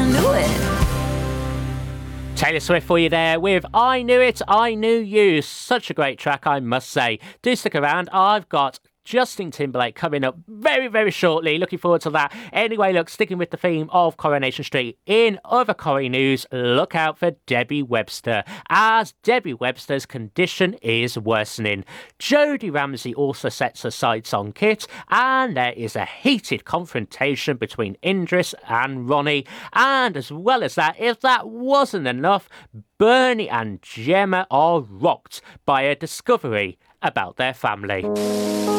knew it. Taylor Swift for you there with I Knew It, I Knew You. Such a great track, I must say. Do stick around. I've got Justin Timberlake coming up very, very shortly. Looking forward to that. Anyway, look, sticking with the theme of Coronation Street, in other Corrie news, look out for Debbie Webster, as Debbie Webster's condition is worsening. Jodie Ramsey also sets her sights on Kit, and there is a heated confrontation between Indris and Ronnie. And as well as that, if that wasn't enough, Bernie and Gemma are rocked by a discovery about their family.